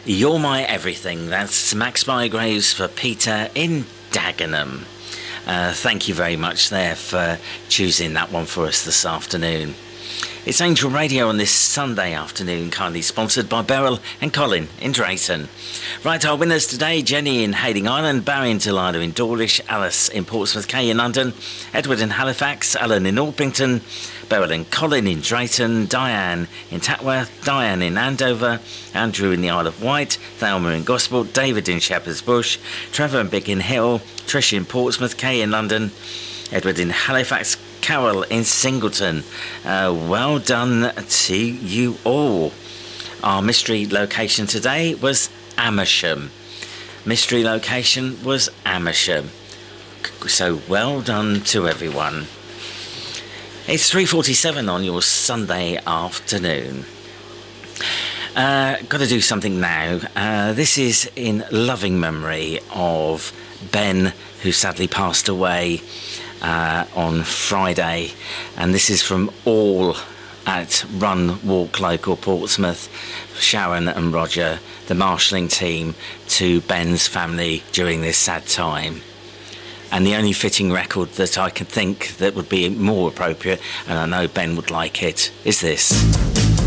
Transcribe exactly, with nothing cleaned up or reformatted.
You're My Everything. That's Max Bygraves for Peter in Dagenham. Uh, thank you very much there for choosing that one for us this afternoon. It's Angel Radio on this Sunday afternoon, kindly sponsored by Beryl and Colin in Drayton. Right, our winners today: Jenny in Hayling Island, Barry and Delilah in Dawlish, Alice in Portsmouth, Kay in London, Edward in Halifax, Alan in Orpington, Beryl and Colin in Drayton, Diane in Tatworth, Diane in Andover, Andrew in the Isle of Wight, Thelma in Gosport, David in Shepherd's Bush, Trevor and Biggin Hill, Trish in Portsmouth, Kay in London, Edward in Halifax, Carol in Singleton. Uh, well done to you all. Our mystery location today was Amersham. Mystery location was Amersham. So well done to everyone. It's three forty-seven on your Sunday afternoon. Uh, got to do something now. Uh, this is in loving memory of Ben, who sadly passed away uh, on Friday. And this is from all at Run Walk Local Portsmouth, Sharon and Roger, the marshalling team, to Ben's family during this sad time. And the only fitting record that I can think that would be more appropriate, and I know Ben would like it, is this.